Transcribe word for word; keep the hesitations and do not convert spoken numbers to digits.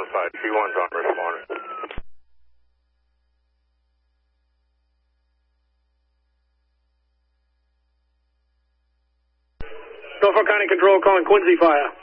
five, G one's on responding. Norfolk County Control calling Quincy Fire.